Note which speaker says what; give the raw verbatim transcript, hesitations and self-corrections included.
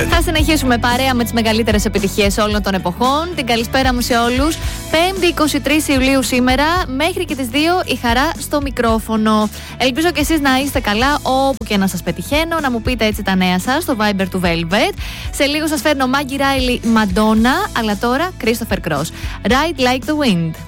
Speaker 1: Θα συνεχίσουμε παρέα με τις μεγαλύτερες επιτυχίες όλων των εποχών. Την καλησπέρα μου σε όλους. Πέμπτη εικοστή τρίτη Ιουλίου σήμερα, μέχρι και τις δύο η χαρά στο μικρόφωνο. Ελπίζω και εσείς να είστε καλά όπου και να σας πετυχαίνω, να μου πείτε έτσι τα νέα σας στο Viber του Velvet. Σε λίγο σας φέρνω Maggie Riley, Madonna, αλλά τώρα Christopher Cross. Ride like the wind.